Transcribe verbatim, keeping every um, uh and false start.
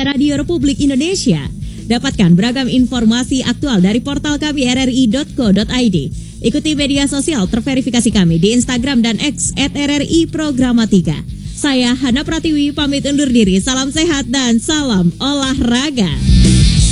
Radio Republik Indonesia. Dapatkan beragam informasi aktual dari portal kami r r i dot co dot i d. Ikuti media sosial terverifikasi kami di Instagram dan X at r r i programatika. Saya Hana Pratiwi pamit undur diri. Salam sehat dan salam olahraga.